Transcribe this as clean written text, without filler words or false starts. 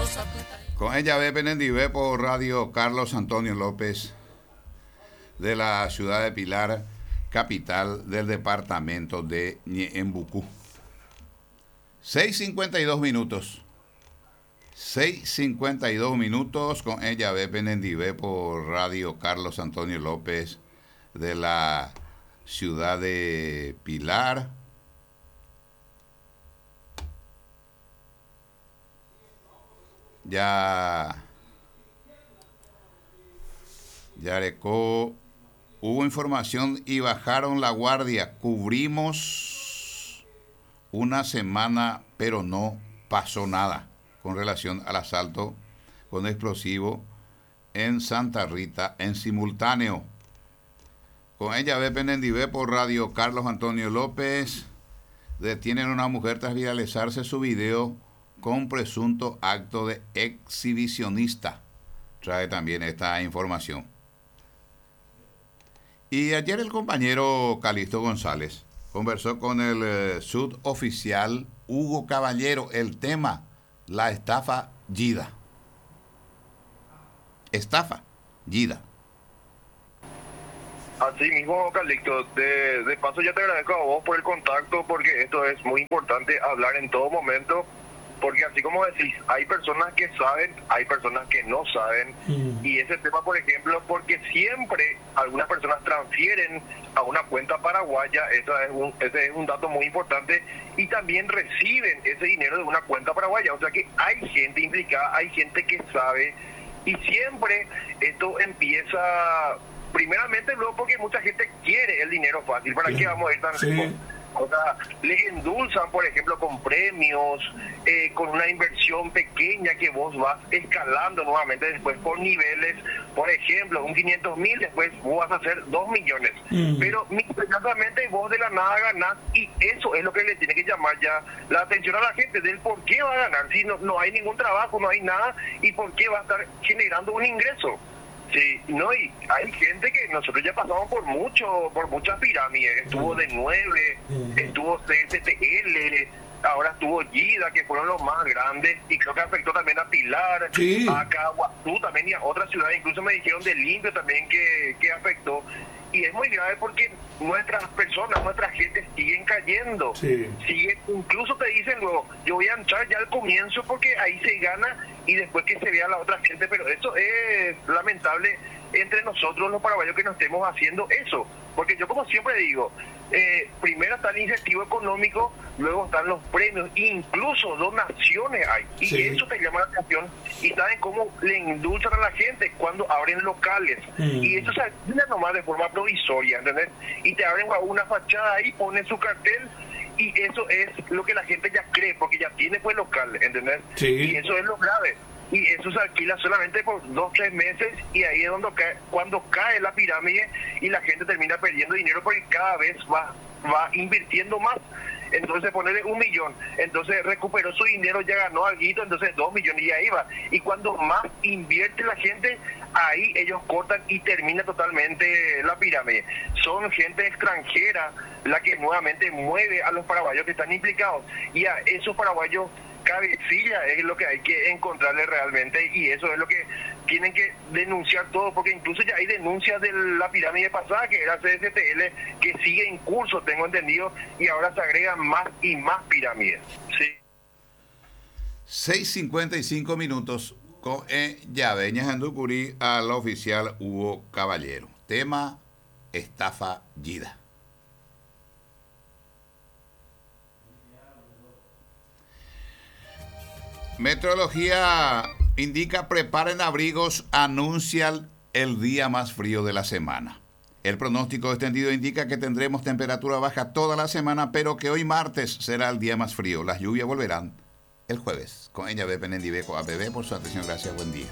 Con ella ve Penendivé por radio Carlos Antonio López de la ciudad de Pilar, capital del departamento de Ñeembucú. 6:52 minutos. 6:52 minutos con ella ve Penendivé por radio Carlos Antonio López de la ciudad de Pilar. Yarecó, hubo información y bajaron la guardia. Cubrimos una semana, pero no pasó nada con relación al asalto con explosivo en Santa Rita en simultáneo. Con ella ve Penendivé por radio Carlos Antonio López. Detienen a una mujer tras viralizarse su video con presunto acto de exhibicionista. Trae también esta información. Y ayer el compañero Calixto González conversó con el suboficial Hugo Caballero el tema, la estafa Yida. Estafa Yida. Así mismo, Calixto, de paso ya te agradezco a vos por el contacto, porque esto es muy importante hablar en todo momento, porque así como decís, hay personas que saben, hay personas que no saben, y ese tema, por ejemplo, porque siempre algunas personas transfieren a una cuenta paraguaya, ese es un dato muy importante, y también reciben ese dinero de una cuenta paraguaya, o sea que hay gente implicada, hay gente que sabe, y siempre esto empieza primeramente luego porque mucha gente quiere el dinero fácil. ¿Para qué vamos a ir tan lejos? O sea, les endulzan, por ejemplo, con premios, con una inversión pequeña que vos vas escalando nuevamente después por niveles. Por ejemplo, un 500.000, después vos vas a hacer 2 millones. Pero misteriosamente vos de la nada ganás, y eso es lo que le tiene que llamar ya la atención a la gente, del por qué va a ganar si no hay ningún trabajo, no hay nada, y por qué va a estar generando un ingreso. Sí, no, y hay gente que nosotros ya pasamos por muchas pirámides. Estuvo de 9, estuvo CSTL, ahora estuvo Yida, que fueron los más grandes, y creo que afectó también a Pilar, a Caguazú también, y a otras ciudades. Incluso me dijeron de Limpio también que afectó. Y es muy grave porque nuestras personas, nuestra gente siguen cayendo. Incluso te dicen luego, yo voy a entrar ya al comienzo porque ahí se gana, y después que se vea la otra gente. Pero eso es lamentable entre nosotros los paraguayos que no estemos haciendo eso. Porque yo, como siempre digo, primero está el incentivo económico, luego están los premios, incluso donaciones hay. Y eso te llama la atención. Y saben cómo le endulzan a la gente cuando abren locales. Y eso se alquila nomás de forma provisoria, ¿entendés? Y te abren una fachada ahí, ponen su cartel, y eso es lo que la gente ya cree, porque ya tiene pues local, ¿entendés? Y eso es lo grave. Y eso se alquila solamente por 2-3 meses, y ahí es cuando cae la pirámide, y la gente termina perdiendo dinero porque cada vez va invirtiendo más. Entonces ponerle 1 millón, entonces recuperó su dinero, ya ganó algo, entonces 2 millones, y ahí va. Y cuando más invierte la gente, ahí ellos cortan y termina totalmente la pirámide. Son gente extranjera la que nuevamente mueve a los paraguayos que están implicados, y a esos paraguayos cabecilla es lo que hay que encontrarle realmente, y eso es lo que tienen que denunciar todo, porque incluso ya hay denuncias de la pirámide pasada, que era CSTL, que sigue en curso, tengo entendido, y ahora se agregan más y más pirámides. 6:55 minutos con Yaveñas Anducurí al oficial Hugo Caballero. Tema, estafa Yida. Meteorología indica preparen abrigos, anuncian el día más frío de la semana. El pronóstico extendido indica que tendremos temperatura baja toda la semana, pero que hoy martes será el día más frío. Las lluvias volverán el jueves. Con ella, Penendivé, APB, por su atención. Gracias, buen día.